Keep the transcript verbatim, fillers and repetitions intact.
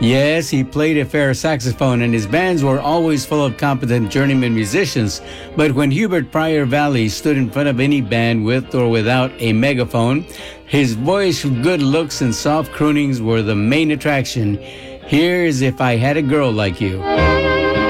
Yes, he played a fair saxophone, and his bands were always full of competent journeyman musicians. But when Hubert Pryor Valley stood in front of any band with or without a megaphone, his voice, good looks, and soft croonings were the main attraction. Here's If I Had a Girl Like You.